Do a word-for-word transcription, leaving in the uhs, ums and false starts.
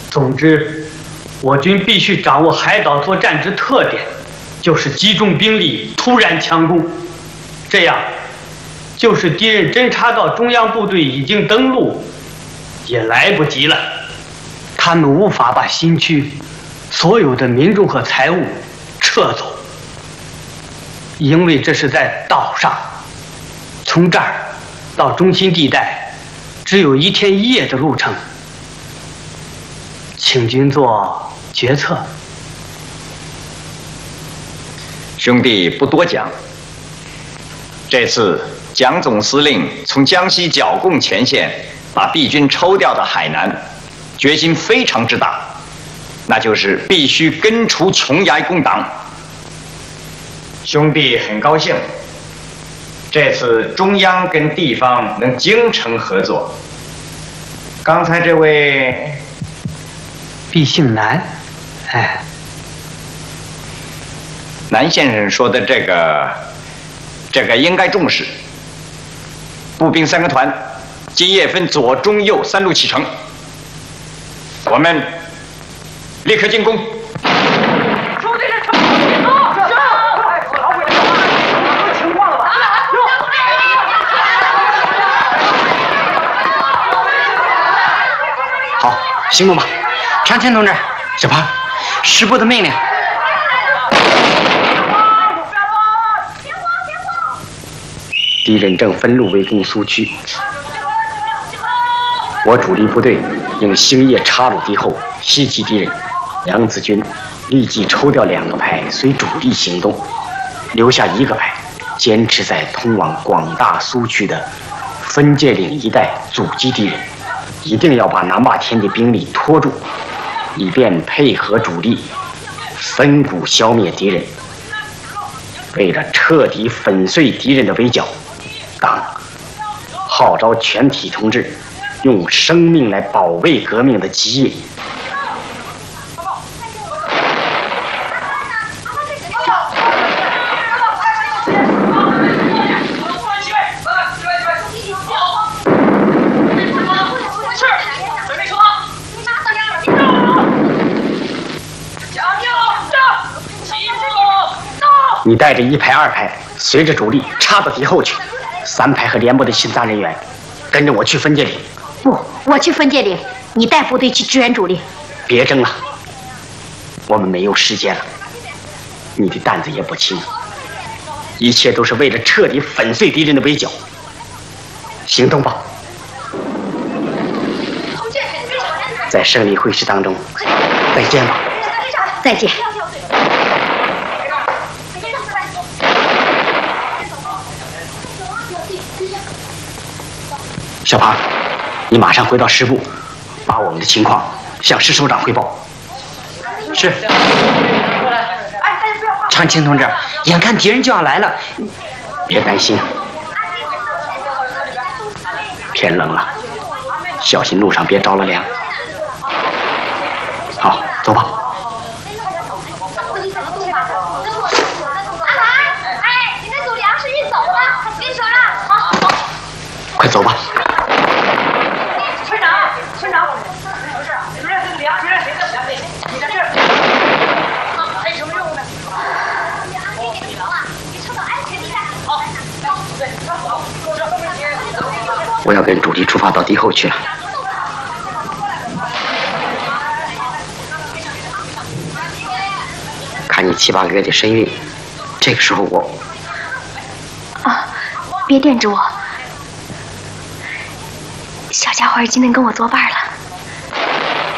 总之，我军必须掌握海岛作战之特点，就是集中兵力，突然强攻。这样，就是敌人侦察到中央部队已经登陆，也来不及了。他们无法把新区所有的民众和财物撤走，因为这是在岛上，从这儿到中心地带只有一天一夜的路程。请君做决策。 兄弟不多讲，这次蒋总司令从江西剿共前线把敌军抽调到海南，决心非常之大，那就是必须根除琼崖共党。兄弟很高兴，这次中央跟地方能精诚合作。刚才这位毕姓南，哎， 南先生说的这个，这个应该重视。步兵三个团，今夜分左、中、右三路启程，我们立刻进攻。 兄弟，这城啊，是啊，老鬼子，有情况了吧？ 好，行动吧。长青同志，小胖，师部的命令。敌人正分路围攻苏区，我主力部队应星夜插入敌后，袭击敌人。杨子军立即抽调两个排随主力行动，留下一个排坚持在通往广大苏区的分界岭一带阻击敌人，一定要把南霸天的兵力拖住，以便配合主力分股消灭敌人。为了彻底粉碎敌人的围剿，党号召全体同志用生命来保卫革命的基业。你带着一排、二排，随着主力插到敌后去。三排和连部的巡查人员，跟着我去分界岭。 不，我去分界岭，你带部队去支援主力。 别争了，我们没有时间了。你的担子也不轻，一切都是为了彻底粉碎敌人的围剿。行动吧！在胜利会师当中，再见吧。 再见。 小庞，你马上回到师部，把我们的情况向师首长汇报。是。长青同志，眼看敌人就要来了，别担心。天冷了，小心路上别着了凉。好，走吧。 哎，你的主粮食运走了，跟你说了，好，好， 快走吧。我要跟主力出发到敌后去了。看你七八个月的身孕，这个时候我…… 啊，别惦着我，小家伙已经能跟我作伴了。